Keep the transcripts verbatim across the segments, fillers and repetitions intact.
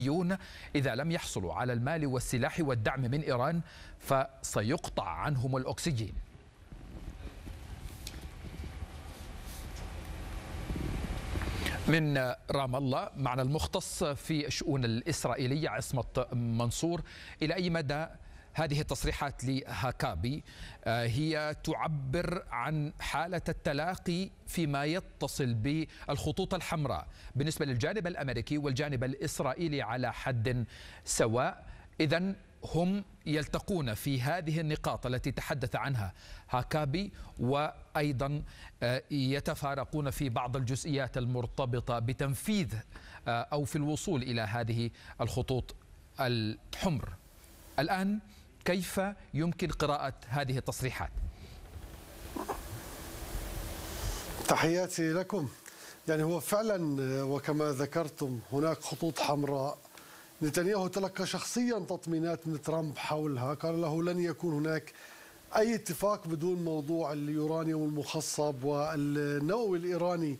إذا لم يحصلوا على المال والسلاح والدعم من إيران فسيقطع عنهم الأكسجين. من رام الله معنا المختص في الشؤون الإسرائيلية عصمت منصور. إلى أي مدى هذه التصريحات لهاكابي هي تعبر عن حالة التلاقي فيما يتصل بالخطوط الحمراء بالنسبة للجانب الأمريكي والجانب الإسرائيلي على حد سواء؟ إذن هم يلتقون في هذه النقاط التي تحدث عنها هاكابي، وأيضا يتفارقون في بعض الجزئيات المرتبطة بتنفيذ أو في الوصول إلى هذه الخطوط الحمر. الآن كيف يمكن قراءة هذه التصريحات؟ تحياتي لكم. يعني هو فعلا وكما ذكرتم هناك خطوط حمراء. نتنياهو تلقى شخصيا تطمينات من ترامب حولها، قال له لن يكون هناك أي اتفاق بدون موضوع اليورانيوم المخصب والنووي الإيراني.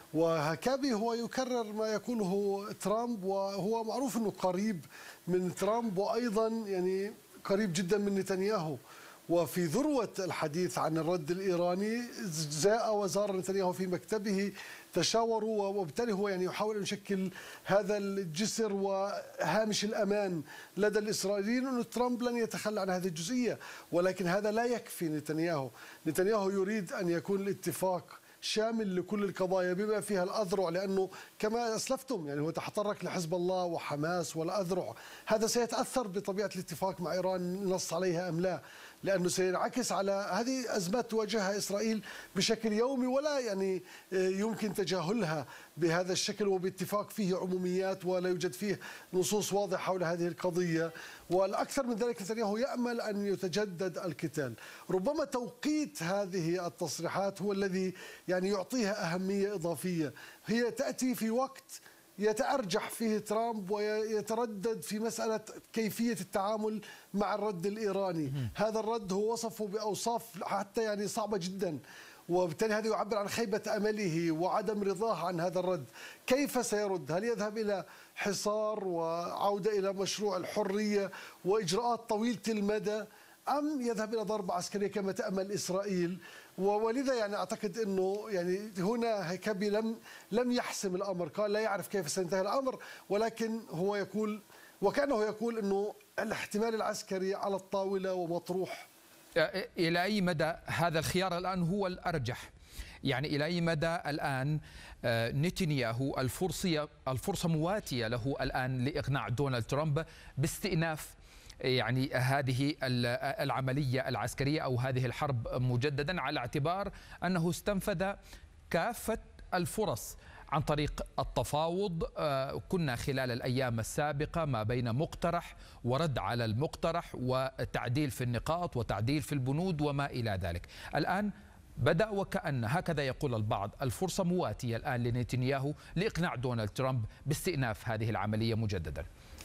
وهاكابي هو يكرر ما يقوله ترامب، وهو معروف أنه قريب من ترامب وأيضا يعني قريب جدا من نتنياهو. وفي ذروة الحديث عن الرد الإيراني جاء وزار نتنياهو في مكتبه، تشاوروا، وبالتالي هو يعني يحاول أن يشكل هذا الجسر وهامش الأمان لدى الإسرائيليين أن ترامب لن يتخلى عن هذه الجزئية. ولكن هذا لا يكفي نتنياهو. نتنياهو يريد أن يكون الاتفاق شامل لكل القضايا بما فيها الأذرع، لأنه كما أسلفتم يعني هو تحرك لحزب الله وحماس والأذرع. هذا سيتأثر بطبيعة الاتفاق مع إيران نص عليها أم لا، لأنه سينعكس على هذه أزمات تواجهها إسرائيل بشكل يومي ولا يعني يمكن تجاهلها بهذا الشكل وباتفاق فيه عموميات ولا يوجد فيه نصوص واضحة حول هذه القضية. والأكثر من ذلك نتنياهو يأمل أن يتجدد القتال. ربما توقيت هذه التصريحات هو الذي يعني يعطيها أهمية إضافية. هي تأتي في وقت يتأرجح فيه ترامب ويتردد في مسألة كيفية التعامل مع الرد الإيراني. هذا الرد هو وصفه بأوصاف حتى يعني صعبة جدا، وبالتالي هذا يعبر عن خيبة أمله وعدم رضاه عن هذا الرد. كيف سيرد؟ هل يذهب إلى حصار وعودة إلى مشروع الحرية وإجراءات طويلة المدى، أم يذهب إلى ضربة عسكرية كما تأمل إسرائيل؟ ولذا يعني أعتقد أنه يعني هنا هاكابي لم لم يحسم الأمر، قال لا يعرف كيف سينتهي الأمر، ولكن هو يقول وكأنه يقول أنه الاحتمال العسكري على الطاولة ومطروح. إلى أي مدى هذا الخيار الآن هو الأرجح؟ يعني إلى أي مدى الآن نتنياهو الفرصة الفرصة مواتية له الآن لإقناع دونالد ترامب باستئناف يعني هذه العملية العسكرية أو هذه الحرب مجددا، على اعتبار أنه استنفذ كافة الفرص عن طريق التفاوض؟ كنا خلال الأيام السابقة ما بين مقترح ورد على المقترح وتعديل في النقاط وتعديل في البنود وما إلى ذلك. الآن بدأ وكأن هكذا يقول البعض الفرصة مواتية الآن لنتنياهو لإقناع دونالد ترامب باستئناف هذه العملية مجددا.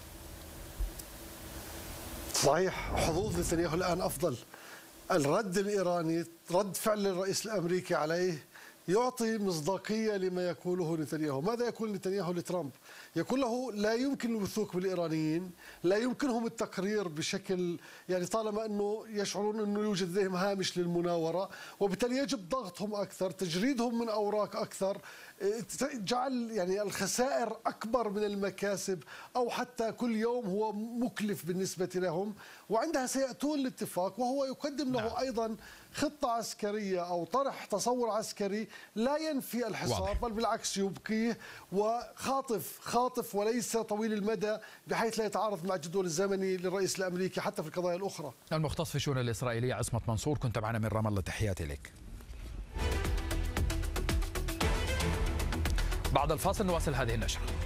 صحيح، حظوظ نتنياهو الآن أفضل. الرد الإيراني رد فعل الرئيس الأمريكي عليه يعطي مصداقية لما يقوله نتنياهو. ماذا يقول نتنياهو لترامب؟ يقول له لا يمكن الوثوق بالإيرانيين، لا يمكنهم التقرير بشكل يعني طالما أنه يشعرون أنه يوجد لديهم هامش للمناورة، وبالتالي يجب ضغطهم أكثر، تجريدهم من أوراق أكثر، جعل يعني الخسائر أكبر من المكاسب، أو حتى كل يوم هو مكلف بالنسبة لهم. وعندها سيأتون الاتفاق، وهو يقدم له نعم. أيضا خطة عسكرية أو طرح تصور عسكري لا ينفي الحصار، بل بالعكس يبقيه، وخاطف خاطف وليس طويل المدى بحيث لا يتعارض مع الجدول الزمني للرئيس الأمريكي حتى في القضايا الأخرى. المختص في الشؤون الإسرائيلية عصمت منصور، كنت معنا من رام الله، تحياتي لك. بعد الفاصل نواصل هذه النشرة.